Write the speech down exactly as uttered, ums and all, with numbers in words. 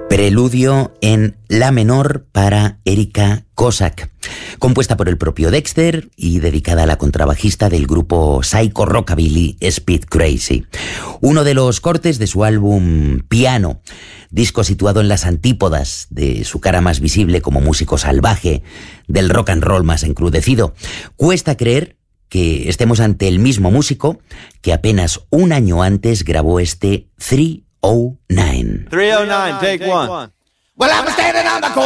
Preludio en la menor para Erika Kosak, compuesta por el propio Dexter y dedicada a la contrabajista del grupo psycho rockabilly Speed Crazy. Uno de los cortes de su álbum Piano, disco situado en las antípodas de su cara más visible como músico salvaje, del rock and roll más encrudecido. Cuesta creer que estemos ante el mismo músico que apenas un año antes grabó este three oh nine. three oh nine, take one. Well, I'm standing on the corner.